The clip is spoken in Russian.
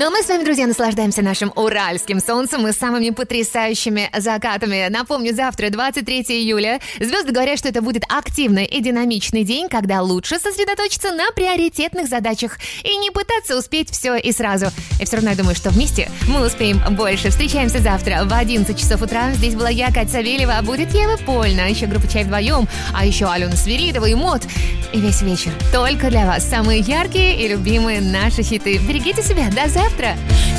Ну а мы с вами, друзья, наслаждаемся нашим уральским солнцем и самыми потрясающими закатами. Напомню, завтра, 23 июля, звезды говорят, что это будет активный и динамичный день, когда лучше сосредоточиться на приоритетных задачах и не пытаться успеть все и сразу. И все равно я думаю, что вместе мы успеем больше. Встречаемся завтра в 11 часов утра. Здесь была я, Катя Савельева, а будет Ева Польна, еще группа «Чай вдвоем», а еще Алена Свиридова и Мод. И весь вечер только для вас самые яркие и любимые наши хиты. Берегите себя, до завтра!